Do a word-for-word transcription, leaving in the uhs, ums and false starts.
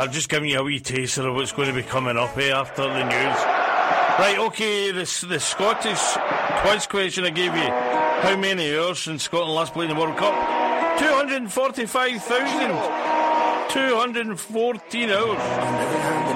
I'm just giving you a wee taster of what's going to be coming up eh, after the news. Right, okay, this the Scottish quiz question I gave you. How many hours since Scotland last played in the World Cup? two hundred forty-five thousand. two hundred fourteen hours.